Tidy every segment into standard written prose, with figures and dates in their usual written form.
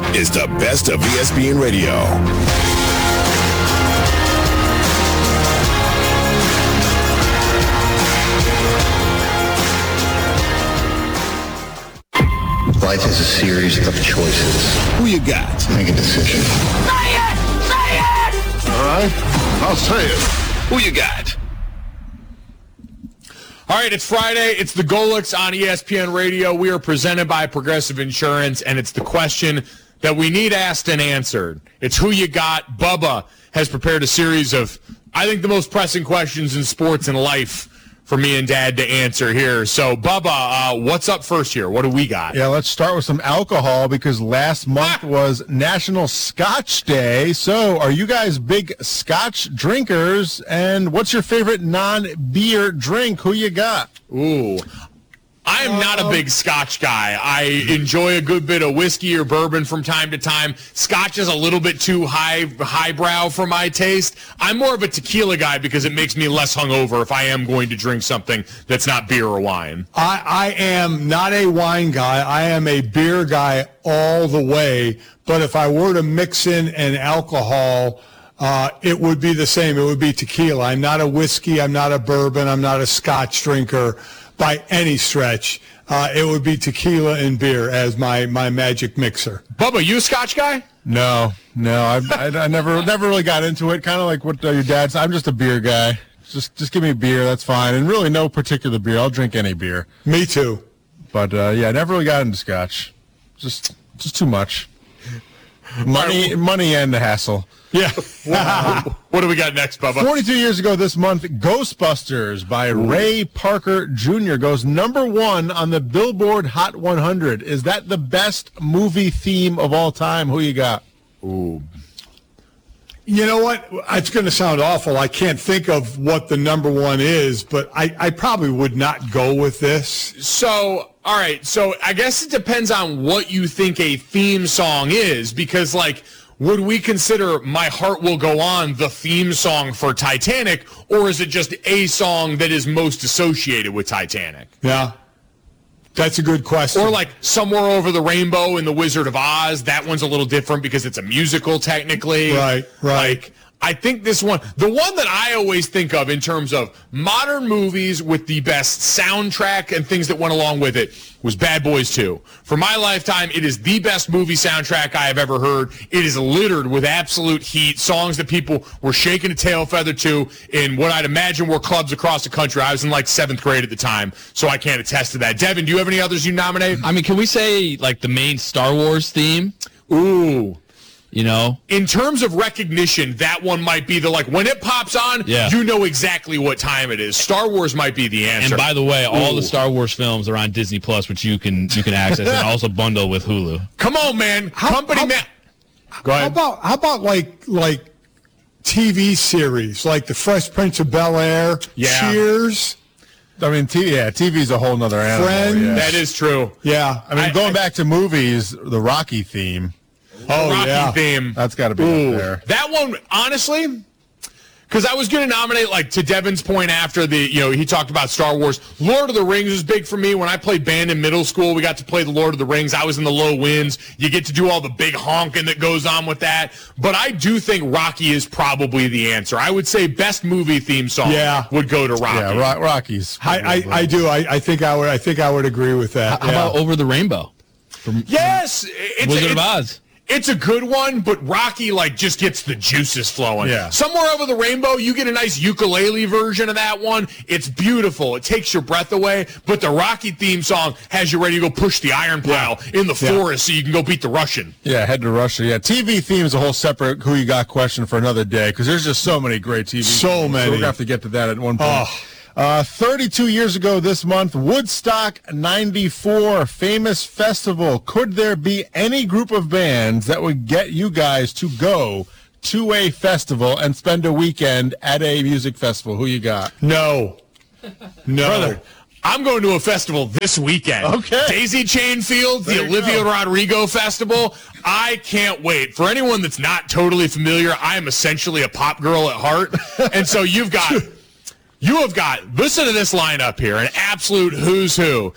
is the best of ESPN Radio. Life is a series of choices. Who you got? Make a decision. Say it! Say it! All right, I'll say it. Who you got? All right, it's Friday. It's the Golics on ESPN Radio. We are presented by Progressive Insurance, and it's the question that we need asked and answered. It's who you got. Bubba has prepared a series of, I think, the most pressing questions in sports and life for me and Dad to answer here. So, Bubba, what's up first here? What do we got? Yeah, let's start with some alcohol because last month was National Scotch Day. So, are you guys big Scotch drinkers? And what's your favorite non-beer drink? Who you got? Ooh. I am not a big Scotch guy. I enjoy a good bit of whiskey or bourbon from time to time. Scotch is a little bit too highbrow for my taste. I'm more of a tequila guy because it makes me less hungover if I am going to drink something that's not beer or wine. I am not a wine guy. I am a beer guy all the way. But if I were to mix in an alcohol, it would be the same. It would be tequila. I'm not a whiskey. I'm not a bourbon. I'm not a Scotch drinker by any stretch. It would be tequila and beer as my magic mixer. Bubba, you a Scotch guy? No. I never really got into it. Kind of like what your dad said. I'm just a beer guy. Just give me beer. That's fine. And really no particular beer. I'll drink any beer. Me too. But, yeah, I never really got into Scotch. Just too much. Money and the hassle. Yeah. What do we got next, Bubba? 42 years ago this month, Ghostbusters by Ray Parker Jr. goes #1 on the Billboard Hot 100. Is that the best movie theme of all time? Who you got? Ooh. You know what? It's going to sound awful. I can't think of what the #1 is, but I probably would not go with this. So, all right. So I guess it depends on what you think a theme song is, because, like, would we consider My Heart Will Go On the theme song for Titanic, or is it just a song that is most associated with Titanic? Yeah. That's a good question. Or like Somewhere Over the Rainbow in The Wizard of Oz. That one's a little different because it's a musical technically. Right. Like, I think this one, the one that I always think of in terms of modern movies with the best soundtrack and things that went along with it was Bad Boys 2. For my lifetime, it is the best movie soundtrack I have ever heard. It is littered with absolute heat, songs that people were shaking a tail feather to in what I'd imagine were clubs across the country. I was in like 7th grade at the time, so I can't attest to that. Devin, do you have any others you nominate? I mean, can we say like the main Star Wars theme? Ooh. You know? In terms of recognition, that one might be the, like, when it pops on, you know exactly what time it is. Star Wars might be the answer. And by the way, all the Star Wars films are on Disney Plus, which you can access and also bundle with Hulu. Come on, man. Go ahead. How about like TV series, like The Fresh Prince of Bel-Air, Cheers? I mean, TV's a whole nother animal. Friends. Yeah. That is true. Yeah. I mean, going back to movies, the Rocky theme. Rocky theme. That's got to be up there. That one, honestly, because I was going to nominate, like, to Devin's point after he talked about Star Wars. Lord of the Rings was big for me. When I played band in middle school, we got to play the Lord of the Rings. I was in the low winds. You get to do all the big honking that goes on with that. But I do think Rocky is probably the answer. I would say best movie theme song would go to Rocky. Yeah, Rocky's. I do. I think I would agree with that. How about Over the Rainbow? Yes. Wizard of Oz. It's a good one, but Rocky, like, just gets the juices flowing. Yeah. Somewhere Over the Rainbow, you get a nice ukulele version of that one. It's beautiful. It takes your breath away, but the Rocky theme song has you ready to go push the iron pile in the forest so you can go beat the Russian. Yeah, head to Russia. Yeah, TV theme is a whole separate who you got question for another day because there's just so many great TV themes. So many. So we're going to have to get to that at one point. 32 years ago this month, Woodstock 94, famous festival. Could there be any group of bands that would get you guys to go to a festival and spend a weekend at a music festival? Who you got? No. Brother, I'm going to a festival this weekend. Okay. Daisy Chain Field, the Olivia Rodrigo Festival. I can't wait. For anyone that's not totally familiar, I am essentially a pop girl at heart. And so you have got, listen to this lineup here, an absolute who's who.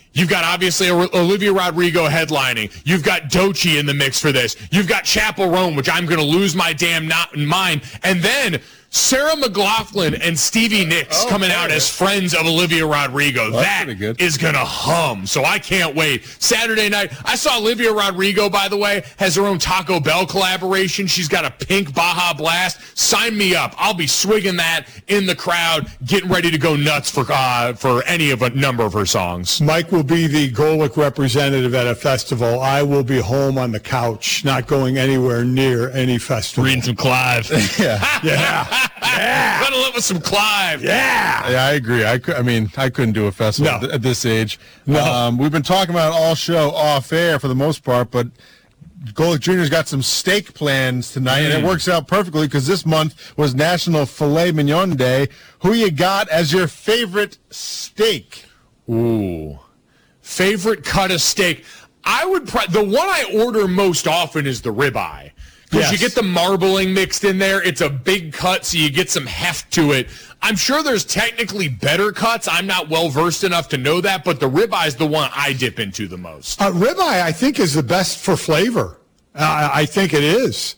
You've got obviously Olivia Rodrigo headlining. You've got Doechii in the mix for this. You've got Chappell Roan, which I'm going to lose my damn mind. And then Sarah McLachlan and Stevie Nicks coming out as friends of Olivia Rodrigo. That is going to hum. So I can't wait. Saturday night, I saw Olivia Rodrigo, by the way, has her own Taco Bell collaboration. She's got a pink Baja Blast. Sign me up. I'll be swigging that in the crowd, getting ready to go nuts for any of a number of her songs. Mike will be the Golic representative at a festival. I will be home on the couch, not going anywhere near any festival. Reading some Clive. Yeah. Gotta live with some Clive. Yeah, I agree. I couldn't do a festival at this age. No. We've been talking about it all show off air for the most part, but Golic Jr.'s got some steak plans tonight, and it works out perfectly because this month was National Filet Mignon Day. Who you got as your favorite steak? Ooh. Favorite cut of steak. The one I order most often is the ribeye. Because you get the marbling mixed in there. It's a big cut, so you get some heft to it. I'm sure there's technically better cuts. I'm not well-versed enough to know that, but the ribeye is the one I dip into the most. Ribeye, I think, is the best for flavor. I think it is.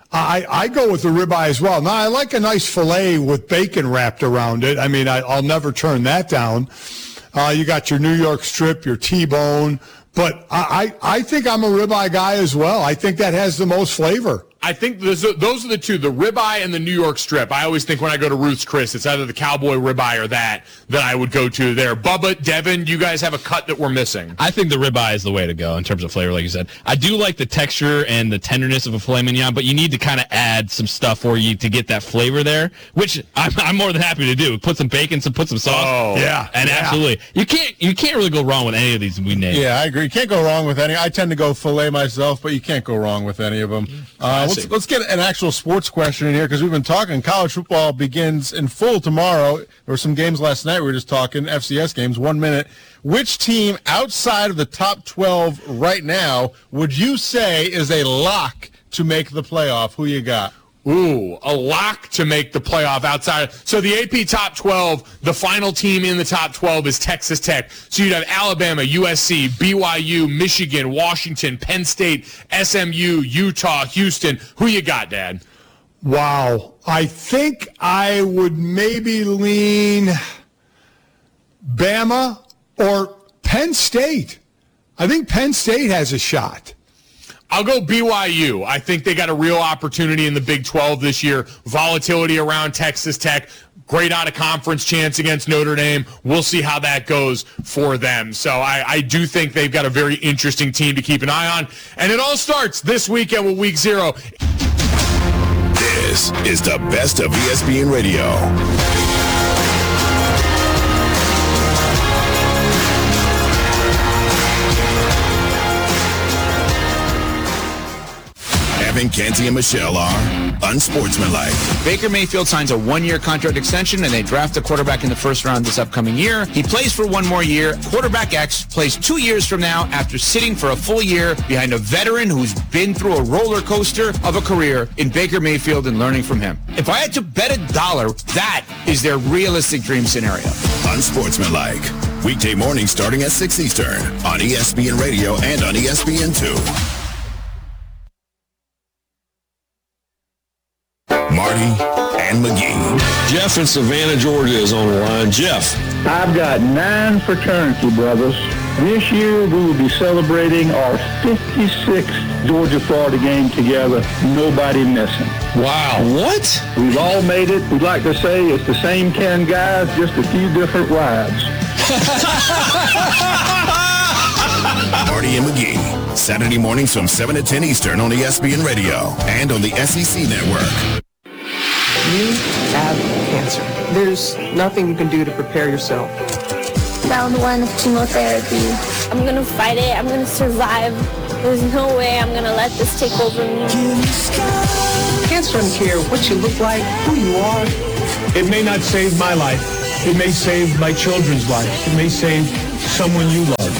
I go with the ribeye as well. Now, I like a nice filet with bacon wrapped around it. I mean, I'll never turn that down. You got your New York strip, your T-bone. But I think I'm a ribeye guy as well. I think that has the most flavor. I think those are the two, the ribeye and the New York strip. I always think when I go to Ruth's Chris, it's either the cowboy ribeye or that I would go to there. Bubba, Devin, you guys have a cut that we're missing. I think the ribeye is the way to go in terms of flavor, like you said. I do like the texture and the tenderness of a filet mignon, but you need to kind of add some stuff for you to get that flavor there, which I'm more than happy to do. Put some bacon, put some sauce. Oh, yeah. And absolutely. You can't really go wrong with any of these we named. Yeah, I agree. You can't go wrong with any. I tend to go filet myself, but you can't go wrong with any of them. Let's get an actual sports question in here because we've been talking. College football begins in full tomorrow. There were some games last night. We were just talking FCS games. 1 minute. Which team outside of the top 12 right now would you say is a lock to make the playoff? Who you got? Ooh, a lock to make the playoff outside. So the AP top 12, the final team in the top 12 is Texas Tech. So you'd have Alabama, USC, BYU, Michigan, Washington, Penn State, SMU, Utah, Houston. Who you got, Dad? Wow. I think I would maybe lean Bama or Penn State. I think Penn State has a shot. I'll go BYU. I think they got a real opportunity in the Big 12 this year. Volatility around Texas Tech. Great out-of-conference chance against Notre Dame. We'll see how that goes for them. So I do think they've got a very interesting team to keep an eye on. And it all starts this weekend with Week 0. This is the best of ESPN Radio. Evan, Canty, and Michelle are unsportsmanlike. Baker Mayfield signs a 1-year contract extension, and they draft a quarterback in the first round this upcoming year. He plays for 1 more year. Quarterback X plays 2 years from now after sitting for a full year behind a veteran who's been through a roller coaster of a career in Baker Mayfield and learning from him. If I had to bet $1, that is their realistic dream scenario. Unsportsmanlike. Weekday mornings starting at 6 Eastern on ESPN Radio and on ESPN2. Marty and McGee. Jeff in Savannah, Georgia is on the line. Jeff. I've got 9 fraternity brothers. This year we will be celebrating our 56th Georgia-Florida game together. Nobody missing. Wow. What? We've all made it. We'd like to say it's the same 10 guys, just a few different wives. Marty and McGee. Saturday mornings from 7 to 10 Eastern on ESPN Radio and on the SEC Network. You have cancer. There's nothing you can do to prepare yourself. Round 1 of chemotherapy. I'm going to fight it. I'm going to survive. There's no way I'm going to let this take over me. Cancer doesn't care what you look like, who you are. It may not save my life. It may save my children's life. It may save someone you love.